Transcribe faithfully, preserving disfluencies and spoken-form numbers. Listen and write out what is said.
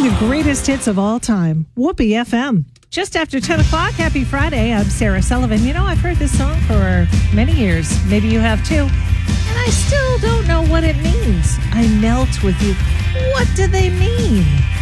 the greatest hits of all time. Whoopee F M. Just after ten o'clock, happy Friday. I'm Sarah Sullivan. You know, I've heard this song for many years. Maybe you have too. And I still don't know what it means. I melt with you. What do they mean?